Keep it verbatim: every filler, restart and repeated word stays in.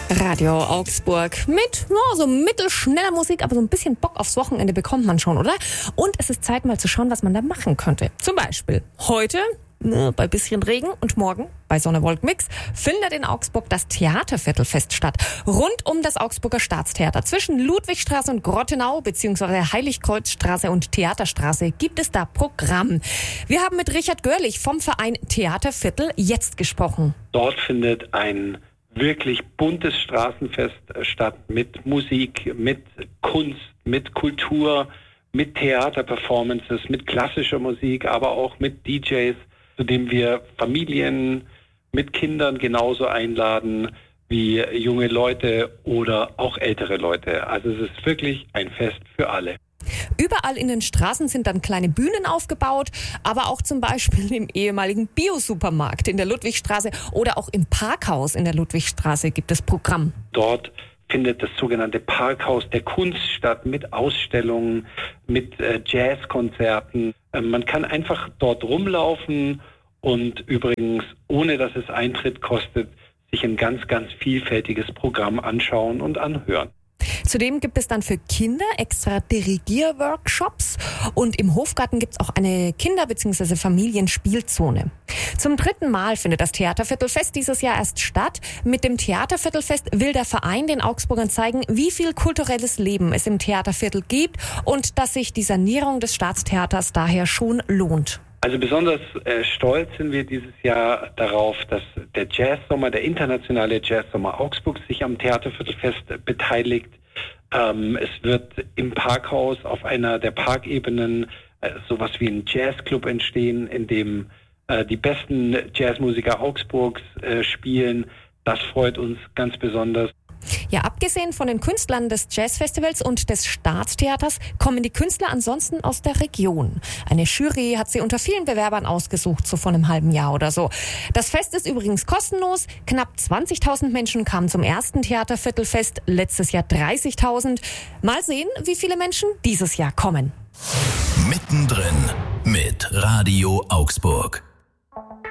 Radio Augsburg mit oh, so mittelschneller Musik, aber so ein bisschen Bock aufs Wochenende bekommt man schon, oder? Und es ist Zeit mal zu schauen, was man da machen könnte. Zum Beispiel heute ne, bei bisschen Regen und morgen bei Sonne-Wolken-Mix findet in Augsburg das Theaterviertelfest statt. Rund um das Augsburger Staatstheater zwischen Ludwigstraße und Grottenau bzw. Heiligkreuzstraße und Theaterstraße gibt es da Programm. Wir haben mit Richard Görlich vom Verein Theaterviertel jetzt gesprochen. Dort findet ein wirklich buntes Straßenfest statt mit Musik, mit Kunst, mit Kultur, mit Theaterperformances, mit klassischer Musik, aber auch mit D Js, zu dem wir Familien mit Kindern genauso einladen wie junge Leute oder auch ältere Leute. Also es ist wirklich ein Fest für alle. Überall in den Straßen sind dann kleine Bühnen aufgebaut, aber auch zum Beispiel im ehemaligen Bio-Supermarkt in der Ludwigstraße oder auch im Parkhaus in der Ludwigstraße gibt es Programm. Dort findet das sogenannte Parkhaus der Kunst statt mit Ausstellungen, mit äh, Jazzkonzerten. Äh, man kann einfach dort rumlaufen und übrigens, ohne dass es Eintritt kostet, sich ein ganz, ganz vielfältiges Programm anschauen und anhören. Zudem gibt es dann für Kinder extra Dirigierworkshops und im Hofgarten gibt es auch eine Kinder- bzw. Familienspielzone. Zum dritten Mal findet das Theaterviertelfest dieses Jahr erst statt. Mit dem Theaterviertelfest will der Verein den Augsburgern zeigen, wie viel kulturelles Leben es im Theaterviertel gibt und dass sich die Sanierung des Staatstheaters daher schon lohnt. Also besonders äh, stolz sind wir dieses Jahr darauf, dass der Jazzsommer, der internationale Jazzsommer Augsburgs sich am Theaterviertelfest äh, beteiligt. Ähm, es wird im Parkhaus auf einer der Parkebenen äh, sowas wie ein Jazzclub entstehen, in dem äh, die besten Jazzmusiker Augsburgs äh, spielen. Das freut uns ganz besonders. Ja, abgesehen von den Künstlern des Jazzfestivals und des Staatstheaters kommen die Künstler ansonsten aus der Region. Eine Jury hat sie unter vielen Bewerbern ausgesucht, so vor einem halben Jahr oder so. Das Fest ist übrigens kostenlos. Knapp zwanzigtausend Menschen kamen zum ersten Theaterviertelfest, letztes Jahr dreißigtausend. Mal sehen, wie viele Menschen dieses Jahr kommen. Mittendrin mit Radio Augsburg.